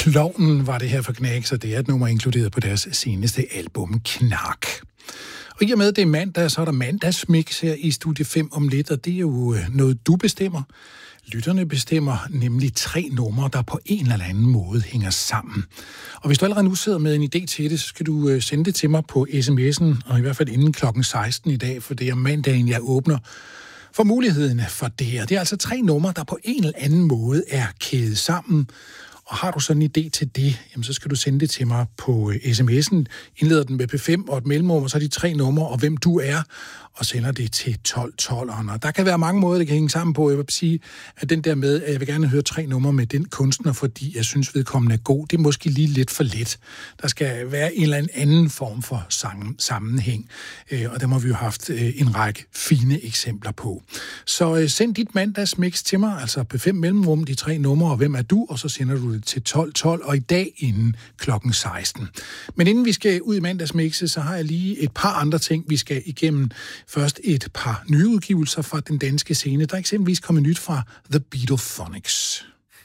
Klovnen var det her for Knack, så det er et nummer inkluderet på deres seneste album, Knark. Og i og med, at det er mandag, så er der mandagsmix her i Studie 5 om lidt, og det er jo noget, du bestemmer. Lytterne bestemmer nemlig 3 numre, der på en eller anden måde hænger sammen. Og hvis du allerede nu sidder med en idé til det, så skal du sende det til mig på sms'en, og i hvert fald inden klokken 16 i dag, for det er mandagen, jeg åbner for muligheden for det her. Det er altså 3 numre, der på en eller anden måde er kædet sammen. Og har du sådan en idé til det, jamen så skal du sende det til mig på sms'en. Indleder den med P5 og et mellemrum, og så er de 3 numre, og hvem du er, og sender det til 1212'eren. Og der kan være mange måder, det kan hænge sammen på. Jeg vil sige, at den der med, at jeg vil gerne høre 3 numre med den kunstner, fordi jeg synes, vedkommende er god, det er måske lige lidt for let. Der skal være en eller anden form for sammenhæng, og der må vi jo haft en række fine eksempler på. Så send dit mandagsmix til mig, altså P5 mellemrum, de 3 numre, og hvem er du, og så sender du det til 1212, og i dag inden klokken 16. Men inden vi skal ud i mandagsmixet, så har jeg lige et par andre ting, vi skal igennem. Først et par nye udgivelser fra den danske scene. Der er eksempelvis kommet nyt fra The Beatophonics.